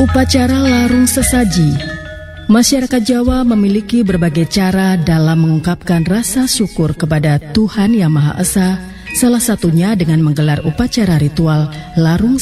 Upacara larung sesaji. Masyarakat Jawa memiliki berbagai cara dalam mengungkapkan rasa syukur kepada Tuhan Yang Maha Esa, salah satunya dengan menggelar upacara ritual larung